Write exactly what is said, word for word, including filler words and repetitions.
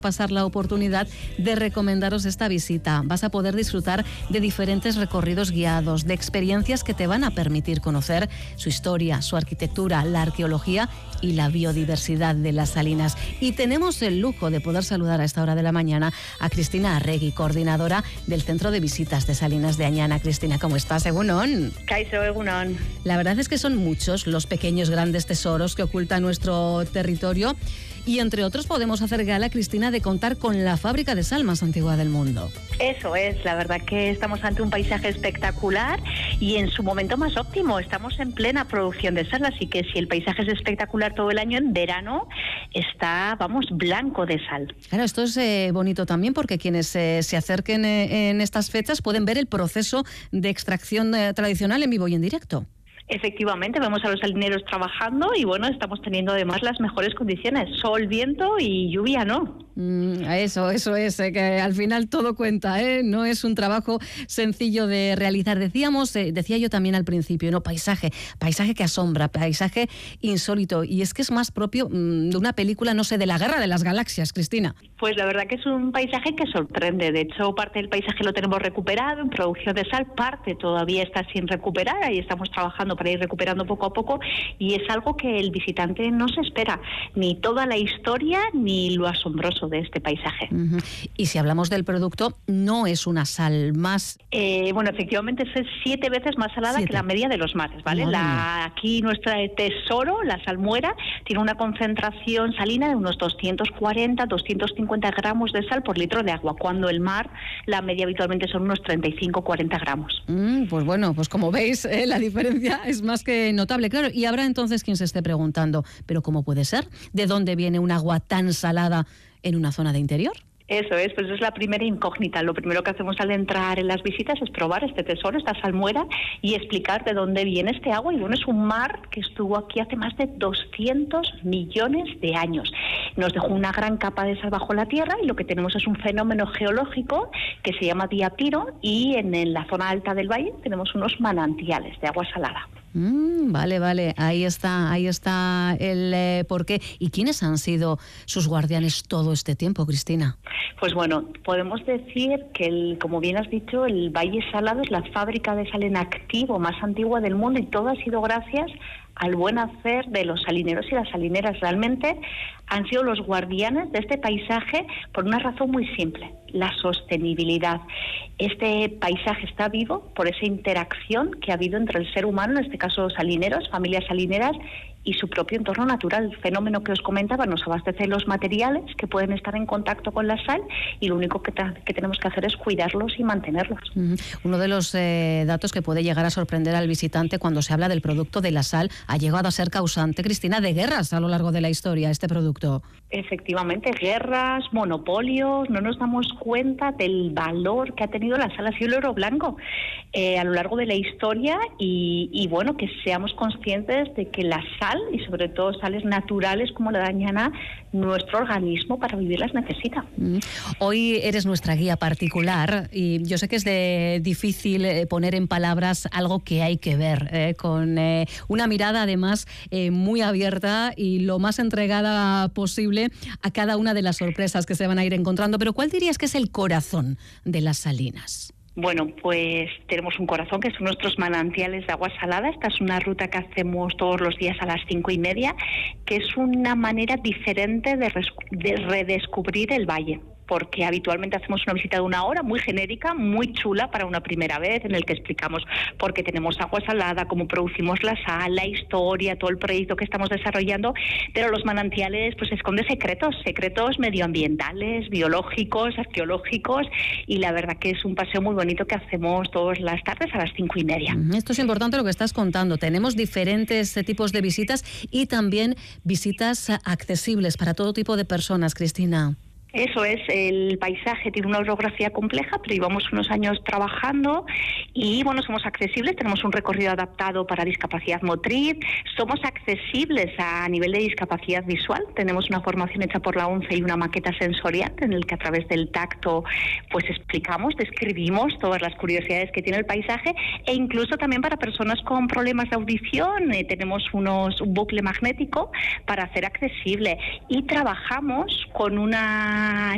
pasar la oportunidad de recomendaros esta visita. Vas a poder disfrutar de diferentes recorridos guiados, de experiencias que te van a permitir conocer su historia, su arquitectura, la arqueología y la biodiversidad de las Salinas. Y tenemos el lujo de poder saludar a esta hora de la mañana a Cristina Arregui, coordinadora del Centro de Visitas de Salinas de Añana. Cristina, ¿cómo estás? Egunon. Kaixo, egunon. La verdad es que son muchos los pequeños grandes tesoros que oculta nuestro territorio. Y entre otros podemos hacer gala, Cristina, de contar con la fábrica de sal más antigua del mundo. Eso es, la verdad que estamos ante un paisaje espectacular y en su momento más óptimo. Estamos en plena producción de sal, así que si el paisaje es espectacular todo el año, en verano está, vamos, blanco de sal. Claro, esto es eh, bonito también porque quienes eh, se acerquen eh, en estas fechas pueden ver el proceso de extracción eh, tradicional en vivo y en directo. Efectivamente, vemos a los salineros trabajando y bueno, estamos teniendo además las mejores condiciones, sol, viento y lluvia, ¿no? Mm, eso, eso es, eh, que al final todo cuenta, ¿eh? No es un trabajo sencillo de realizar. Decíamos, eh, decía yo también al principio, ¿no? Paisaje, paisaje que asombra, paisaje insólito, y es que es más propio mm, de una película, no sé, de la Guerra de las Galaxias, Cristina. Pues la verdad que es un paisaje que sorprende. De hecho, parte del paisaje lo tenemos recuperado en producción de sal, parte todavía está sin recuperar, ahí estamos trabajando para ir recuperando poco a poco, y es algo que el visitante no se espera, ni toda la historia ni lo asombroso de este paisaje. Uh-huh. Y si hablamos del producto, no es una sal más... Eh, bueno, efectivamente es siete veces más salada siete. que la media de los mares, ¿vale? La, aquí nuestro tesoro, la salmuera, tiene una concentración salina de unos doscientos cuarenta, doscientos cincuenta gramos de sal por litro de agua, cuando el mar, la media habitualmente son unos treinta y cinco, cuarenta gramos. Mm, pues bueno, pues como veis, eh, la diferencia es más que notable, claro. Y habrá entonces quien se esté preguntando, ¿pero cómo puede ser? ¿De dónde viene un agua tan salada en una zona de interior? Eso es, pues es la primera incógnita. Lo primero que hacemos al entrar en las visitas es probar este tesoro, esta salmuera, y explicar de dónde viene este agua. Y bueno, es un mar que estuvo aquí hace más de doscientos millones de años. Nos dejó una gran capa de sal bajo la tierra y lo que tenemos es un fenómeno geológico que se llama diapiro, y en, en la zona alta del valle tenemos unos manantiales de agua salada. Mm, vale, vale, ahí está, ahí está el eh, porqué. ¿Y quiénes han sido sus guardianes todo este tiempo, Cristina? Pues bueno, podemos decir que, el, como bien has dicho, el Valle Salado es la fábrica de sal en activo más antigua del mundo, y todo ha sido gracias al buen hacer de los salineros y las salineras. Realmente han sido los guardianes de este paisaje por una razón muy simple: la sostenibilidad. Este paisaje está vivo por esa interacción que ha habido entre el ser humano, en este caso salineros, familias salineras, y su propio entorno natural. El fenómeno que os comentaba nos abastece los materiales que pueden estar en contacto con la sal, y lo único que, que tenemos que hacer es cuidarlos y mantenerlos. Uh-huh. Uno de los eh, datos que puede llegar a sorprender al visitante cuando se habla del producto de la sal, ha llegado a ser causante, Cristina, de guerras a lo largo de la historia, este producto. Efectivamente, guerras, monopolios, no nos damos cuenta del valor que ha tenido la sal, ha sido el oro blanco eh, a lo largo de la historia, y, y bueno, que seamos conscientes de que la sal, y sobre todo sales naturales como la de Añana, nuestro organismo para vivir las necesita. Mm. Hoy eres nuestra guía particular, y yo sé que es de difícil eh, poner en palabras algo que hay que ver, eh, con eh, una mirada además eh, muy abierta y lo más entregada posible a cada una de las sorpresas que se van a ir encontrando. Pero ¿cuál dirías que es el corazón de las Salinas? Bueno, pues tenemos un corazón que son nuestros manantiales de agua salada. Esta es una ruta que hacemos todos los días a las cinco y media, que es una manera diferente de, de redescubrir el valle, porque habitualmente hacemos una visita de una hora muy genérica, muy chula para una primera vez, en el que explicamos por qué tenemos agua salada, cómo producimos la sal, la historia, todo el proyecto que estamos desarrollando, pero los manantiales pues esconden secretos, secretos medioambientales, biológicos, arqueológicos, y la verdad que es un paseo muy bonito que hacemos todas las tardes a las cinco y media. Esto es importante lo que estás contando. Tenemos diferentes tipos de visitas y también visitas accesibles para todo tipo de personas, Cristina. Eso es, el paisaje tiene una orografía compleja, pero llevamos unos años trabajando y bueno, somos accesibles, tenemos un recorrido adaptado para discapacidad motriz, somos accesibles a nivel de discapacidad visual, tenemos una formación hecha por la ONCE y una maqueta sensorial en el que a través del tacto pues explicamos, describimos todas las curiosidades que tiene el paisaje, e incluso también para personas con problemas de audición eh, tenemos unos, un bucle magnético para hacer accesible, y trabajamos con una